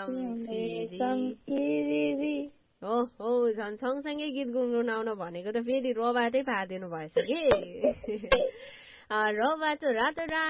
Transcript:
हो झन् सँगसँगै गीत गुनगुनाउन भनेको त फेरि रबाटै पारिदिनु भएछ कि रबाटो रातो